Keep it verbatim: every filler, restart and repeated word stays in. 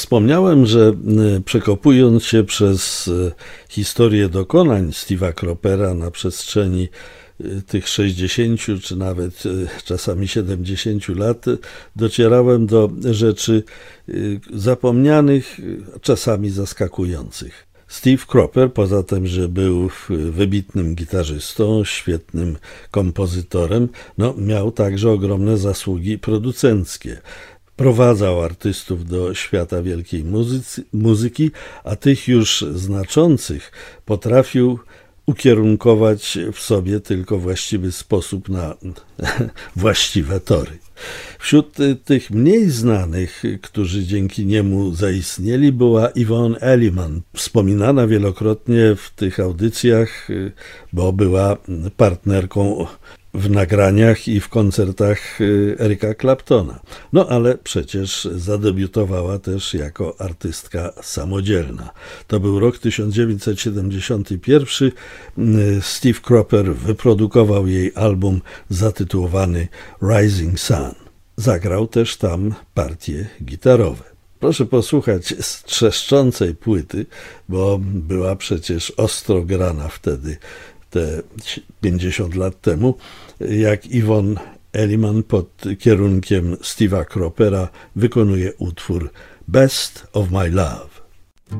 Wspomniałem, że przekopując się przez historię dokonań Steve'a Cropera na przestrzeni tych sześćdziesięciu czy nawet czasami siedemdziesięciu lat, docierałem do rzeczy zapomnianych, czasami zaskakujących. Steve Cropper, poza tym, że był wybitnym gitarzystą, świetnym kompozytorem, no, miał także ogromne zasługi producenckie. Prowadzał artystów do świata wielkiej muzycy, muzyki, a tych już znaczących potrafił ukierunkować w sobie tylko właściwy sposób na właściwe tory. Wśród tych mniej znanych, którzy dzięki niemu zaistnieli, była Yvonne Elliman, wspominana wielokrotnie w tych audycjach, bo była partnerką w nagraniach i w koncertach Erica Claptona. No ale przecież zadebiutowała też jako artystka samodzielna. To był rok tysiąc dziewięćset siedemdziesiąty pierwszy. Steve Cropper wyprodukował jej album zatytułowany Rising Sun. Zagrał też tam partie gitarowe. Proszę posłuchać z trzeszczącej płyty, bo była przecież ostro grana wtedy, te pięćdziesiąt lat temu, jak Yvonne Elliman pod kierunkiem Steve'a Cropera wykonuje utwór Best of My Love.